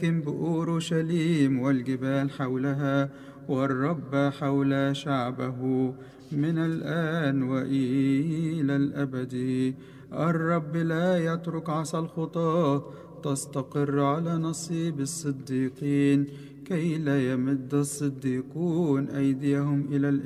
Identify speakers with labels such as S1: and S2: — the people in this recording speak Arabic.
S1: بأورشليم والجبال حولها، والرب حول شعبه من الآن وإلى الأبد. الرب لا يترك عصا الخطاة تستقر على نصيب الصديقين، كي لا يمد الصديقون أيديهم إلى